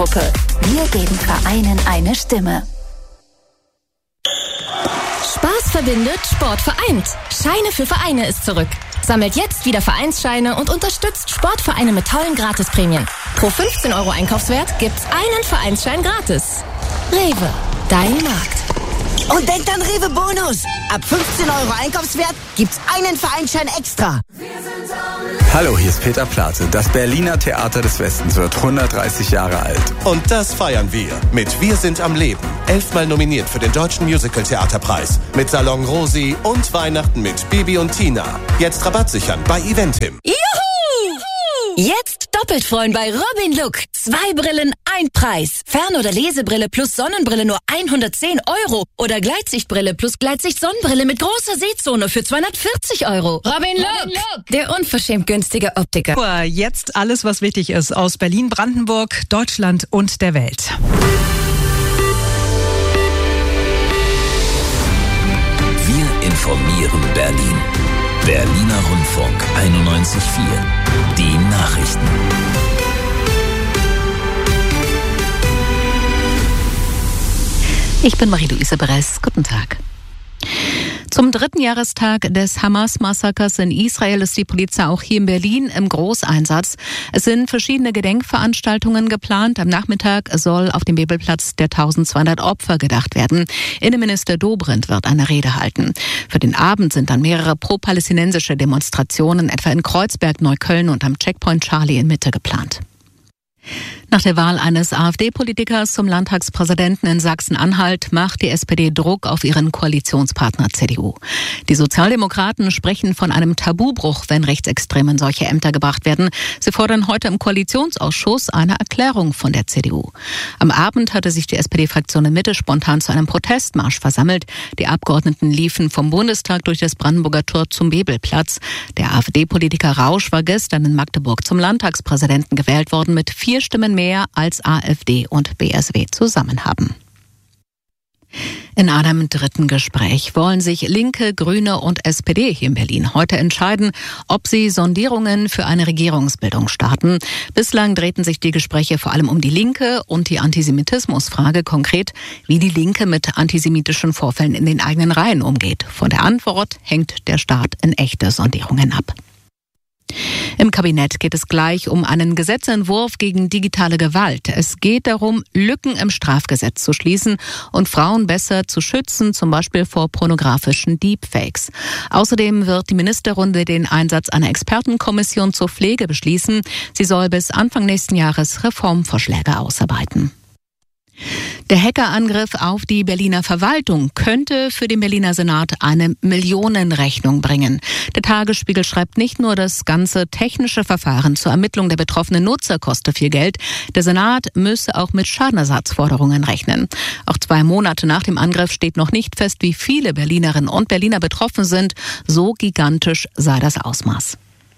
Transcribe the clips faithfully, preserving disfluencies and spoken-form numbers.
Wir geben Vereinen eine Stimme. Spaß verbindet, Sport vereint. Scheine für Vereine ist zurück. Sammelt jetzt wieder Vereinsscheine und unterstützt Sportvereine mit tollen Gratisprämien. Pro fünfzehn Euro Einkaufswert gibt's einen Vereinsschein gratis. Rewe, dein Markt. Und denkt an Rewe Bonus. Ab fünfzehn Euro Einkaufswert gibt's einen Vereinsschein extra. Hallo, hier ist Peter Plate. Das Berliner Theater des Westens wird hundertdreißig Jahre alt. Und das feiern wir mit Wir sind am Leben. Elfmal nominiert für den Deutschen Musical-Theaterpreis. Mit Salon Rosi und Weihnachten mit Bibi und Tina. Jetzt Rabatt sichern bei Eventim. Juhu! Jetzt doppelt freuen bei Robin Look. Zwei Brillen, ein Preis. Fern- oder Lesebrille plus Sonnenbrille nur hundertzehn Euro. Oder Gleitsichtbrille plus Gleitsicht-Sonnenbrille mit großer Sehzone für zweihundertvierzig Euro. Robin Look, Robin Look. Der unverschämt günstige Optiker. Jetzt alles, was wichtig ist aus Berlin, Brandenburg, Deutschland und der Welt. Wir informieren Berlin. Berliner Rundfunk einundneunzig Komma vier. Die Nachrichten. Ich bin Marie-Louise Beres. Guten Tag. Zum dritten Jahrestag des Hamas-Massakers in Israel ist die Polizei auch hier in Berlin im Großeinsatz. Es sind verschiedene Gedenkveranstaltungen geplant. Am Nachmittag soll auf dem Bebelplatz der eintausendzweihundert Opfer gedacht werden. Innenminister Dobrindt wird eine Rede halten. Für den Abend sind dann mehrere pro-palästinensische Demonstrationen, etwa in Kreuzberg, Neukölln und am Checkpoint Charlie in Mitte geplant. Nach der Wahl eines AfD-Politikers zum Landtagspräsidenten in Sachsen-Anhalt macht die S P D Druck auf ihren Koalitionspartner C D U. Die Sozialdemokraten sprechen von einem Tabubruch, wenn Rechtsextreme in solche Ämter gebracht werden. Sie fordern heute im Koalitionsausschuss eine Erklärung von der C D U. Am Abend hatte sich die S P D-Fraktion in Mitte spontan zu einem Protestmarsch versammelt. Die Abgeordneten liefen vom Bundestag durch das Brandenburger Tor zum Bebelplatz. Der AfD-Politiker Rausch war gestern in Magdeburg zum Landtagspräsidenten gewählt worden mit vier Stimmen mehr als AfD und B S W zusammen haben. In einem dritten Gespräch wollen sich Linke, Grüne und S P D hier in Berlin heute entscheiden, ob sie Sondierungen für eine Regierungsbildung starten. Bislang drehten sich die Gespräche vor allem um die Linke und die Antisemitismusfrage, konkret, wie die Linke mit antisemitischen Vorfällen in den eigenen Reihen umgeht. Von der Antwort hängt der Staat in echte Sondierungen ab. Im Kabinett geht es gleich um einen Gesetzentwurf gegen digitale Gewalt. Es geht darum, Lücken im Strafgesetz zu schließen und Frauen besser zu schützen, zum Beispiel vor pornografischen Deepfakes. Außerdem wird die Ministerrunde den Einsatz einer Expertenkommission zur Pflege beschließen. Sie soll bis Anfang nächsten Jahres Reformvorschläge ausarbeiten. Der Hackerangriff auf die Berliner Verwaltung könnte für den Berliner Senat eine Millionenrechnung bringen. Der Tagesspiegel schreibt, nicht nur das ganze technische Verfahren zur Ermittlung der betroffenen Nutzer koste viel Geld. Der Senat müsse auch mit Schadenersatzforderungen rechnen. Auch zwei Monate nach dem Angriff steht noch nicht fest, wie viele Berlinerinnen und Berliner betroffen sind. So gigantisch sei das Ausmaß.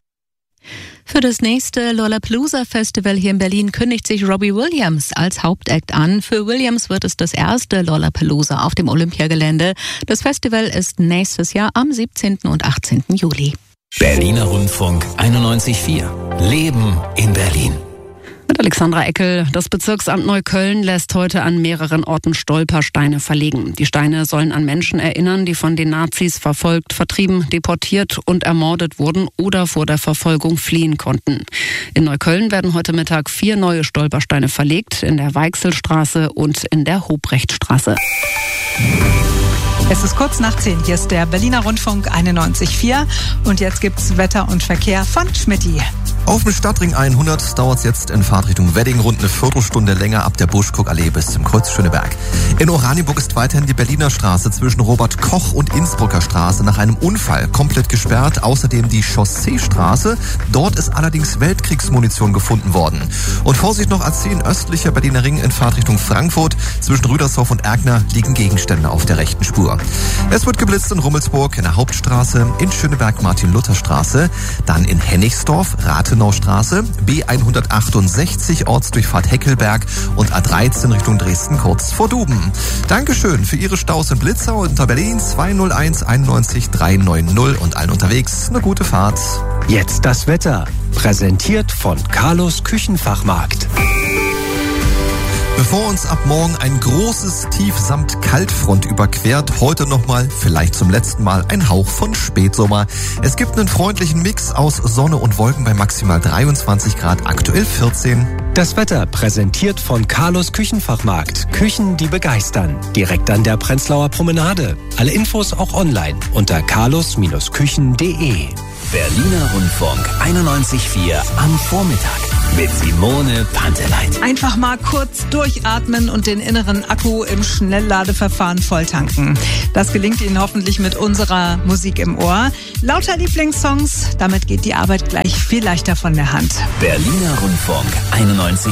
Für das nächste Lollapalooza-Festival hier in Berlin kündigt sich Robbie Williams als Hauptact an. Für Williams wird es das erste Lollapalooza auf dem Olympiagelände. Das Festival ist nächstes Jahr am siebzehnten und achtzehnten Juli. Berliner Rundfunk einundneunzig Komma vier. Leben in Berlin. Mit Alexandra Eckel. Das Bezirksamt Neukölln lässt heute an mehreren Orten Stolpersteine verlegen. Die Steine sollen an Menschen erinnern, die von den Nazis verfolgt, vertrieben, deportiert und ermordet wurden oder vor der Verfolgung fliehen konnten. In Neukölln werden heute Mittag vier neue Stolpersteine verlegt, in der Weichselstraße und in der Hobrechtstraße. Es ist kurz nach zehn. Hier ist der Berliner Rundfunk einundneunzig Komma vier. Und jetzt gibt's Wetter und Verkehr von Schmidti. Auf dem Stadtring hundert dauert es jetzt in Fahrtrichtung Wedding rund eine Viertelstunde länger ab der Buschkuckallee bis zum Kreuz Schöneberg. In Oranienburg ist weiterhin die Berliner Straße zwischen Robert-Koch- und Innsbrucker Straße nach einem Unfall komplett gesperrt. Außerdem die Chausseestraße. Dort ist allerdings Weltkriegsmunition gefunden worden. Und Vorsicht noch A zehn östlicher Berliner Ring in Fahrtrichtung Frankfurt. Zwischen Rüdersdorf und Erkner liegen Gegenstände auf der rechten Spur. Es wird geblitzt in Rummelsburg, in der Hauptstraße, in Schöneberg Martin-Luther-Straße, dann in Hennigsdorf, Rathenaustraße, B hundertachtundsechzig Ortsdurchfahrt Heckelberg und A dreizehn Richtung Dresden kurz vor Duben. Dankeschön für Ihre Staus und Blitzer unter Berlin zwei null eins einundneunzig dreihundertneunzig und allen unterwegs eine gute Fahrt. Jetzt das Wetter, präsentiert von Carlos Küchenfachmarkt. Bevor uns ab morgen ein großes Tief samt Kaltfront überquert, heute nochmal, vielleicht zum letzten Mal, ein Hauch von Spätsommer. Es gibt einen freundlichen Mix aus Sonne und Wolken bei maximal dreiundzwanzig Grad, aktuell vierzehn. Das Wetter präsentiert von Carlos Küchenfachmarkt. Küchen, die begeistern. Direkt an der Prenzlauer Promenade. Alle Infos auch online unter carlos Küchen punkt de. Berliner Rundfunk einundneunzig Komma vier am Vormittag mit Simone Panteleit. Einfach mal kurz durchatmen und den inneren Akku im Schnellladeverfahren volltanken. Das gelingt Ihnen hoffentlich mit unserer Musik im Ohr. Lauter Lieblingssongs, damit geht die Arbeit gleich viel leichter von der Hand. Berliner Rundfunk einundneunzig